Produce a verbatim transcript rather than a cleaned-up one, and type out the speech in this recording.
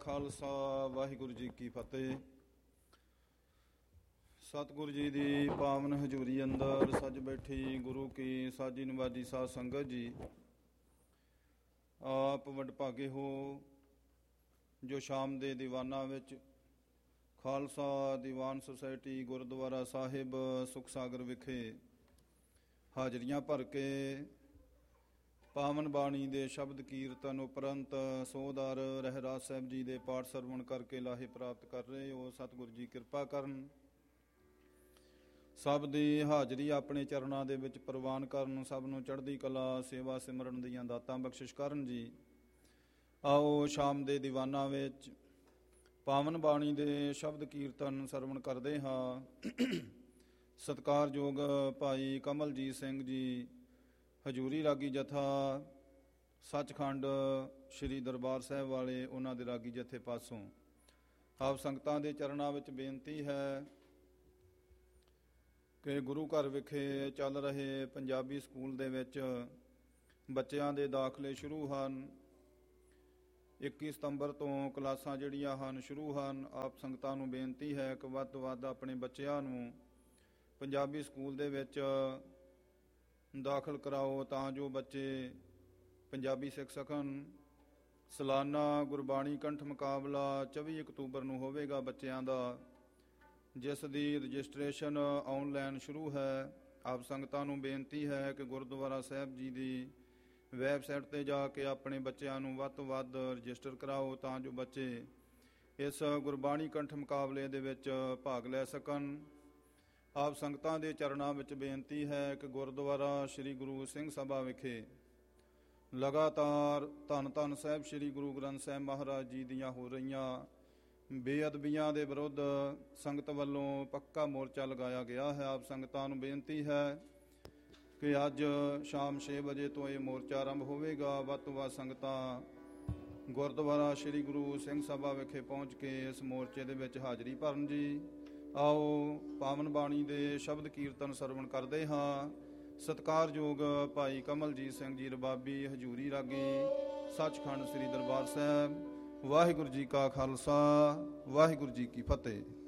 ਖਾਲਸਾ ਵਾਹਿਗੁਰੂ ਜੀ ਕੀ ਫਤਿਹ। ਸਤਿਗੁਰੂ ਜੀ ਦੀ ਪਾਵਨ ਹਜ਼ੂਰੀ ਅੰਦਰ ਸੱਜ ਬੈਠੀ ਗੁਰੂ ਕੀ ਸਾਜੀ ਨਵਾਜੀ ਸਾਧ ਸੰਗਤ ਜੀ, ਆਪ ਵਡਭਾਗੇ ਹੋ ਜੋ ਸ਼ਾਮ ਦੇ ਦੀਵਾਨਾਂ ਵਿੱਚ ਖਾਲਸਾ ਦੀਵਾਨ ਸੁਸਾਇਟੀ ਗੁਰਦੁਆਰਾ ਸਾਹਿਬ ਸੁਖ ਸਾਗਰ ਵਿਖੇ ਹਾਜ਼ਰੀਆਂ ਭਰ ਕੇ ਪਾਵਨ ਬਾਣੀ ਦੇ ਸ਼ਬਦ ਕੀਰਤਨ ਉਪਰੰਤ ਸੋਹਦਾਰ ਰਹਿਰਾਜ ਸਾਹਿਬ ਜੀ ਦੇ ਪਾਠ ਸਰਵਣ ਕਰਕੇ ਲਾਹੇ ਪ੍ਰਾਪਤ ਕਰ ਰਹੇ ਹੋ। ਸਤਿਗੁਰੂ ਜੀ ਕਿਰਪਾ ਕਰਨ, ਸਭ ਦੀ ਹਾਜ਼ਰੀ ਆਪਣੇ ਚਰਨਾਂ ਦੇ ਵਿੱਚ ਪ੍ਰਵਾਨ ਕਰਨ, ਸਭ ਨੂੰ ਚੜ੍ਹਦੀ ਕਲਾ ਸੇਵਾ ਸਿਮਰਨ ਦੀਆਂ ਦਾਤਾਂ ਬਖਸ਼ਿਸ਼ ਕਰਨ ਜੀ। ਆਓ ਸ਼ਾਮ ਦੇ ਦੀਵਾਨਾਂ ਵਿੱਚ ਪਾਵਨ ਬਾਣੀ ਦੇ ਸ਼ਬਦ ਕੀਰਤਨ ਸਰਵਣ ਕਰਦੇ ਹਾਂ। ਸਤਿਕਾਰਯੋਗ ਭਾਈ ਕਮਲਜੀਤ ਸਿੰਘ ਜੀ ਹਜ਼ੂਰੀ ਰਾਗੀ ਜਥਾ ਸੱਚਖੰਡ ਸ੍ਰੀ ਦਰਬਾਰ ਸਾਹਿਬ ਵਾਲੇ, ਉਹਨਾਂ ਦੇ ਰਾਗੀ ਜਥੇ ਪਾਸੋਂ ਆਪ ਸੰਗਤਾਂ ਦੇ ਚਰਨਾਂ ਵਿੱਚ ਬੇਨਤੀ ਹੈ ਕਿ ਗੁਰੂ ਘਰ ਵਿਖੇ ਚੱਲ ਰਹੇ ਪੰਜਾਬੀ ਸਕੂਲ ਦੇ ਵਿੱਚ ਬੱਚਿਆਂ ਦੇ ਦਾਖਲੇ ਸ਼ੁਰੂ ਹਨ। ਇੱਕੀ ਸਤੰਬਰ ਤੋਂ ਕਲਾਸਾਂ ਜਿਹੜੀਆਂ ਹਨ ਸ਼ੁਰੂ ਹਨ। ਆਪ ਸੰਗਤਾਂ ਨੂੰ ਬੇਨਤੀ ਹੈ ਕਿ ਵੱਧ ਤੋਂ ਵੱਧ ਆਪਣੇ ਬੱਚਿਆਂ ਨੂੰ ਪੰਜਾਬੀ ਸਕੂਲ ਦੇ ਵਿੱਚ ਦਾਖਲ ਕਰਾਓ ਤਾਂ ਜੋ ਬੱਚੇ ਪੰਜਾਬੀ ਸਿੱਖ ਸਕਣ। ਸਾਲਾਨਾ ਗੁਰਬਾਣੀ ਕੰਠ ਮੁਕਾਬਲਾ ਚੌਵੀ ਅਕਤੂਬਰ ਨੂੰ ਹੋਵੇਗਾ ਬੱਚਿਆਂ ਦਾ, ਜਿਸ ਦੀ ਰਜਿਸਟ੍ਰੇਸ਼ਨ ਆਨਲਾਈਨ ਸ਼ੁਰੂ ਹੈ। ਆਪ ਸੰਗਤਾਂ ਨੂੰ ਬੇਨਤੀ ਹੈ ਕਿ ਗੁਰਦੁਆਰਾ ਸਾਹਿਬ ਜੀ ਦੀ ਵੈਬਸਾਈਟ 'ਤੇ ਜਾ ਕੇ ਆਪਣੇ ਬੱਚਿਆਂ ਨੂੰ ਵੱਧ ਤੋਂ ਵੱਧ ਰਜਿਸਟਰ ਕਰਾਓ ਤਾਂ ਜੋ ਬੱਚੇ ਇਸ ਗੁਰਬਾਣੀ ਕੰਠ ਮੁਕਾਬਲੇ ਦੇ ਵਿੱਚ ਭਾਗ ਲੈ ਸਕਣ। ਆਪ ਸੰਗਤਾਂ ਦੇ ਚਰਨਾਂ ਵਿੱਚ ਬੇਨਤੀ ਹੈ ਕਿ ਗੁਰਦੁਆਰਾ ਸ੍ਰੀ ਗੁਰੂ ਸਿੰਘ ਸਭਾ ਵਿਖੇ ਲਗਾਤਾਰ ਧੰਨ ਧੰਨ ਸਾਹਿਬ ਸ੍ਰੀ ਗੁਰੂ ਗ੍ਰੰਥ ਸਾਹਿਬ ਮਹਾਰਾਜ ਜੀ ਦੀਆਂ ਹੋ ਰਹੀਆਂ ਬੇਅਦਬੀਆਂ ਦੇ ਵਿਰੁੱਧ ਸੰਗਤ ਵੱਲੋਂ ਪੱਕਾ ਮੋਰਚਾ ਲਗਾਇਆ ਗਿਆ ਹੈ। ਆਪ ਸੰਗਤਾਂ ਨੂੰ ਬੇਨਤੀ ਹੈ ਕਿ ਅੱਜ ਸ਼ਾਮ ਛੇ ਵਜੇ ਤੋਂ ਇਹ ਮੋਰਚਾ ਆਰੰਭ ਹੋਵੇਗਾ। ਵੱਧ ਤੋਂ ਵੱਧ ਸੰਗਤਾਂ ਗੁਰਦੁਆਰਾ ਸ੍ਰੀ ਗੁਰੂ ਸਿੰਘ ਸਭਾ ਵਿਖੇ ਪਹੁੰਚ ਕੇ ਇਸ ਮੋਰਚੇ ਦੇ ਵਿੱਚ ਹਾਜ਼ਰੀ ਭਰਨ ਜੀ। ਆਓ ਪਾਵਨ ਬਾਣੀ ਦੇ ਸ਼ਬਦ ਕੀਰਤਨ ਸਰਵਣ ਕਰਦੇ ਹਾਂ। ਸਤਿਕਾਰਯੋਗ ਭਾਈ ਕਮਲਜੀਤ ਸਿੰਘ ਜੀ ਰਬਾਬੀ ਹਜ਼ੂਰੀ ਰਾਗੀ ਸੱਚਖੰਡ ਸ੍ਰੀ ਦਰਬਾਰ ਸਾਹਿਬ। ਵਾਹਿਗੁਰੂ ਜੀ ਕਾ ਖਾਲਸਾ, ਵਾਹਿਗੁਰੂ ਜੀ ਕੀ ਫਤਿਹ।